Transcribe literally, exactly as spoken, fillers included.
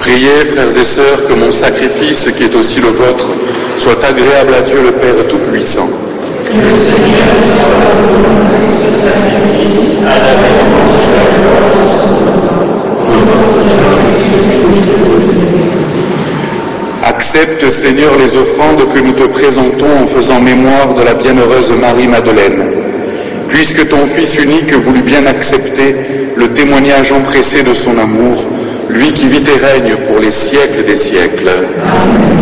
Priez, frères et sœurs, que mon sacrifice, qui est aussi le vôtre, soit agréable à Dieu le Père Tout-Puissant. Que le Seigneur soit pour ce sacrifice à la réponse de la gloire. Accepte, Seigneur, les offrandes que nous te présentons en faisant mémoire de la bienheureuse Marie-Madeleine. Puisque ton Fils unique voulut bien accepter le témoignage empressé de son amour, lui qui vit et règne pour les siècles des siècles. Amen.